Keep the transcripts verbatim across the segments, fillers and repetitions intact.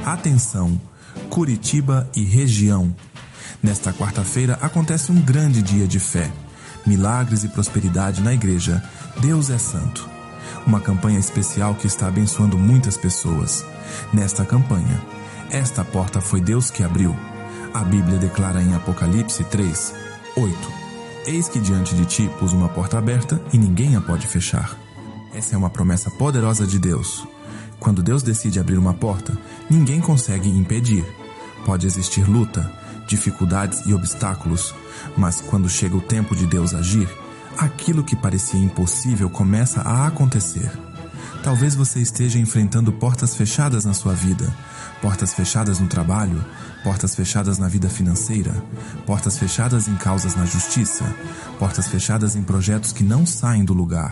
Atenção, Curitiba e região. Nesta quarta-feira acontece um grande dia de fé, milagres e prosperidade na igreja Deus é Santo. Uma campanha especial que está abençoando muitas pessoas. Nesta campanha, esta porta foi Deus que abriu. A Bíblia declara em Apocalipse três, oito: Eis que diante de ti pus uma porta aberta e ninguém a pode fechar. Essa é uma promessa poderosa de Deus. Quando Deus decide abrir uma porta, ninguém consegue impedir. Pode existir luta, dificuldades e obstáculos, mas quando chega o tempo de Deus agir, aquilo que parecia impossível começa a acontecer. Talvez você esteja enfrentando portas fechadas na sua vida, portas fechadas no trabalho, portas fechadas na vida financeira, portas fechadas em causas na justiça, portas fechadas em projetos que não saem do lugar.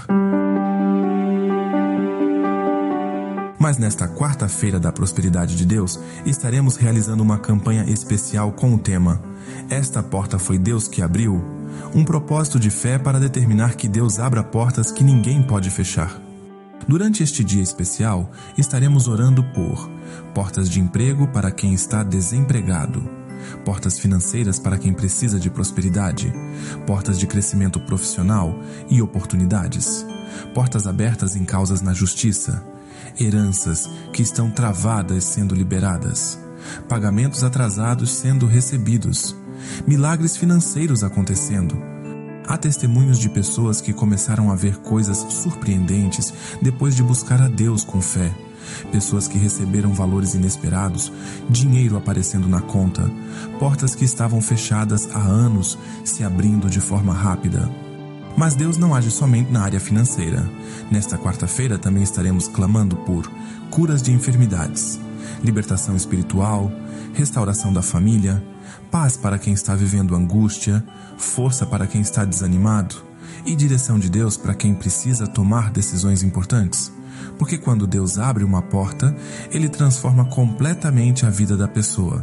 Mas nesta quarta-feira da prosperidade de Deus, estaremos realizando uma campanha especial com o tema Esta porta foi Deus que abriu, um propósito de fé para determinar que Deus abra portas que ninguém pode fechar. Durante este dia especial, estaremos orando por portas de emprego para quem está desempregado, portas financeiras para quem precisa de prosperidade, portas de crescimento profissional e oportunidades, portas abertas em causas na justiça, heranças que estão travadas sendo liberadas, pagamentos atrasados sendo recebidos, milagres financeiros acontecendo. Há testemunhos de pessoas que começaram a ver coisas surpreendentes depois de buscar a Deus com fé. Pessoas que receberam valores inesperados, dinheiro aparecendo na conta, portas que estavam fechadas há anos se abrindo de forma rápida. Mas Deus não age somente na área financeira. Nesta quarta-feira também estaremos clamando por curas de enfermidades, libertação espiritual, restauração da família, paz para quem está vivendo angústia, força para quem está desanimado e direção de Deus para quem precisa tomar decisões importantes. Porque quando Deus abre uma porta, Ele transforma completamente a vida da pessoa.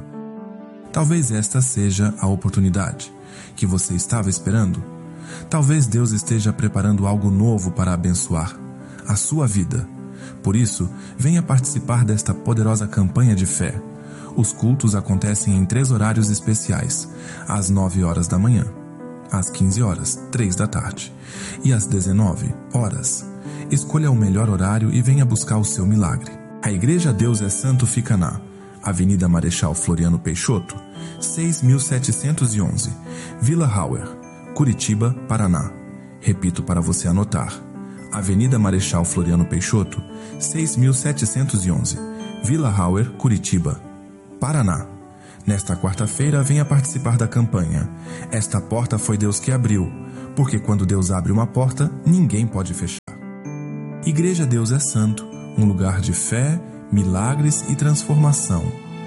Talvez esta seja a oportunidade que você estava esperando. Talvez Deus esteja preparando algo novo para abençoar a sua vida. Por isso, venha participar desta poderosa campanha de fé. Os cultos acontecem em três horários especiais: às nove horas da manhã, às quinze horas, três da tarde, e às dezenove horas. Escolha o melhor horário e venha buscar o seu milagre. A Igreja Deus é Santo fica na Avenida Marechal Floriano Peixoto, seis mil setecentos e onze, Vila Hauer, Curitiba, Paraná. Repito para você anotar: Avenida Marechal Floriano Peixoto, seis mil setecentos e onze, Vila Hauer, Curitiba, Paraná. Nesta quarta-feira, venha participar da campanha Esta porta foi Deus que abriu, porque quando Deus abre uma porta, ninguém pode fechar. Igreja Deus é Santo, um lugar de fé, milagres e transformação.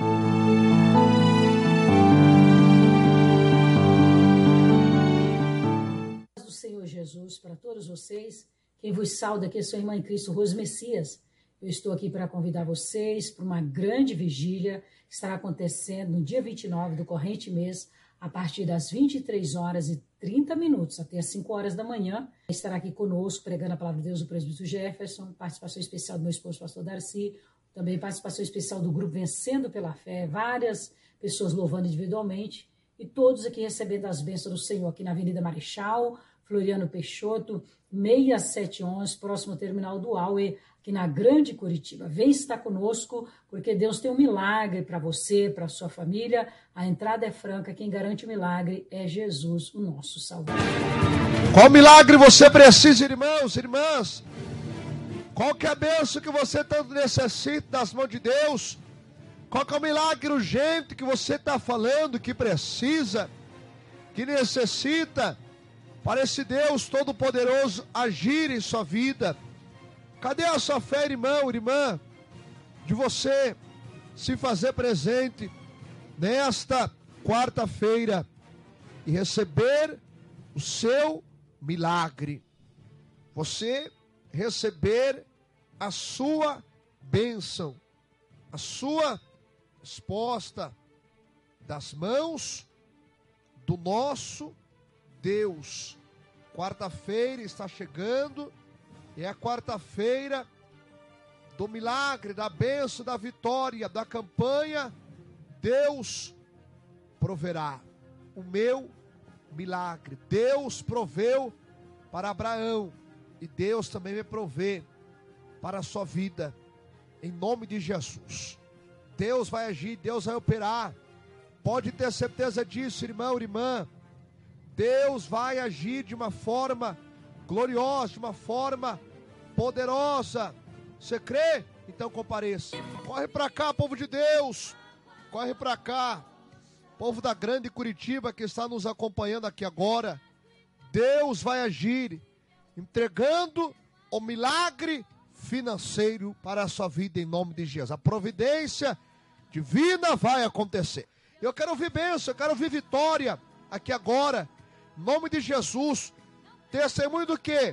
Do Senhor Jesus, para todos vocês, quem vos sauda aqui é sua irmã em Cristo, Rose Messias. Eu estou aqui para convidar vocês para uma grande vigília que estará acontecendo no dia vinte e nove do corrente mês, a partir das vinte e três horas e trinta minutos até as cinco horas da manhã. Estará aqui conosco pregando a palavra de Deus o presbítero Jefferson, participação especial do meu esposo, pastor Darcy, também participação especial do grupo Vencendo pela Fé, várias pessoas louvando individualmente e todos aqui recebendo as bênçãos do Senhor, aqui na Avenida Marechal Floriano Peixoto, seis mil setecentos e onze, próximo ao terminal do Aue, aqui na Grande Curitiba. Vem estar conosco, porque Deus tem um milagre para você, para a sua família. A entrada é franca, quem garante o milagre é Jesus, o nosso Salvador. Qual milagre você precisa, irmãos, irmãs? Qual que é a bênção que você tanto necessita das mãos de Deus? Qual que é o milagre urgente que você está falando, que precisa, que necessita, para esse Deus Todo-Poderoso agir em sua vida? Cadê a sua fé, irmão, irmã, de você se fazer presente nesta quarta-feira e receber o seu milagre? Você receber a sua bênção, a sua resposta das mãos do nosso Deus. Quarta-feira está chegando, é a quarta-feira do milagre, da bênção, da vitória, da campanha, Deus proverá o meu milagre. Deus proveu para Abraão e Deus também vai prover para a sua vida, em nome de Jesus. Deus vai agir, Deus vai operar. Pode ter certeza disso, irmão, irmã. Deus vai agir de uma forma gloriosa, de uma forma poderosa. Você crê? Então compareça. Corre para cá, povo de Deus. Corre para cá. Povo da grande Curitiba que está nos acompanhando aqui agora. Deus vai agir, entregando o milagre financeiro para a sua vida em nome de Jesus. A providência divina vai acontecer. Eu quero ouvir bênção, eu quero ouvir vitória aqui agora, em nome de Jesus. Testemunho do quê?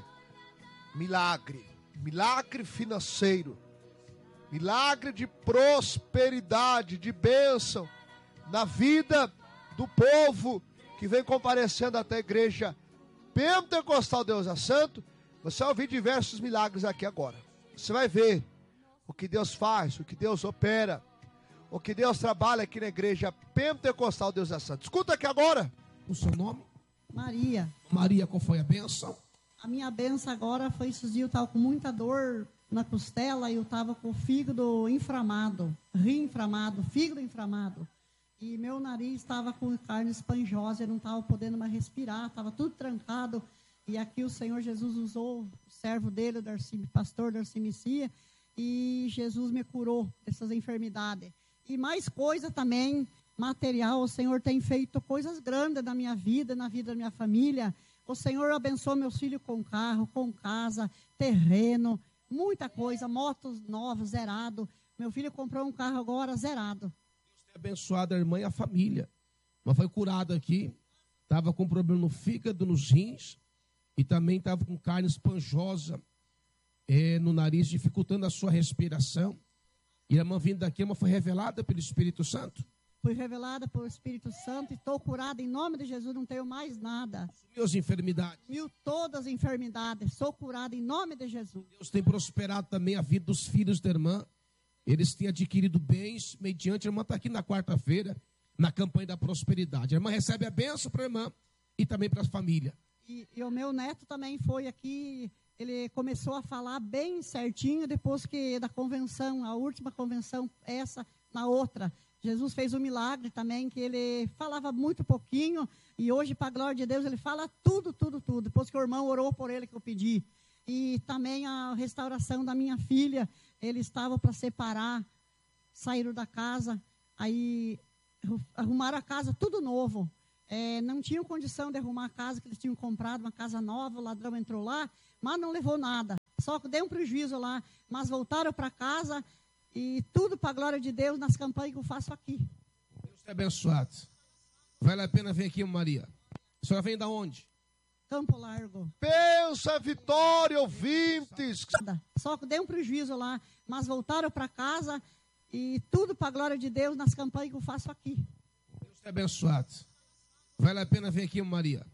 Milagre, milagre financeiro, milagre de prosperidade, de bênção na vida do povo que vem comparecendo até a igreja Pentecostal Deus é Santo. Você vai ouvir diversos milagres aqui agora. Você vai ver o que Deus faz, o que Deus opera, o que Deus trabalha aqui na igreja Pentecostal Deus é Santo. Escuta aqui agora. O seu nome? Maria. Maria, qual foi a bênção? A minha bênção agora foi esses dias, eu estava com muita dor na costela e eu estava com o fígado inflamado, rim inflamado, fígado inflamado. E meu nariz estava com carne esponjosa, eu não estava podendo mais respirar, estava tudo trancado. E aqui o Senhor Jesus usou o servo dele, o Darcy, pastor Darcy Messia, e Jesus me curou dessas enfermidades. E mais coisa também, material, o Senhor tem feito coisas grandes na minha vida, na vida da minha família. O Senhor abençoou meus filhos com carro, com casa, terreno, muita coisa, motos novas, zerado. Meu filho comprou um carro agora zerado. Deus tem abençoado a irmã e a família. Mas foi curada aqui, estava com problema no fígado, nos rins, e também estava com carne esponjosa é, no nariz, dificultando a sua respiração. E a irmã vindo daqui, a irmã foi revelada pelo Espírito Santo. Fui revelada pelo Espírito Santo e estou curada em nome de Jesus, não tenho mais nada. Sumiu as enfermidades. Sumiu todas as enfermidades, sou curada em nome de Jesus. Deus tem prosperado também a vida dos filhos da irmã. Eles têm adquirido bens mediante, a irmã está aqui na quarta-feira, na campanha da prosperidade. A irmã recebe a bênção para a irmã e também para a família. E, e o meu neto também foi aqui, ele começou a falar bem certinho depois que da convenção, a última convenção, essa, na outra. Jesus fez um milagre também, que ele falava muito pouquinho, e hoje, para a glória de Deus, ele fala tudo, tudo, tudo. Depois que o irmão orou por ele, que eu pedi. E também a restauração da minha filha, ele estava para separar, saíram da casa, aí arrumaram a casa tudo novo. É, não tinham condição de arrumar a casa, que eles tinham comprado uma casa nova, o ladrão entrou lá, mas não levou nada. Só que deu um prejuízo lá, mas voltaram para casa e tudo para a glória de Deus nas campanhas que eu faço aqui. Deus te abençoado. Vale a pena vir aqui, Maria. A senhora vem da onde? Campo Largo. Pensa, vitória, ouvintes. Só que deu um prejuízo lá, mas voltaram para casa e tudo para a glória de Deus nas campanhas que eu faço aqui. Deus te abençoado. Vale a pena vir aqui, Maria.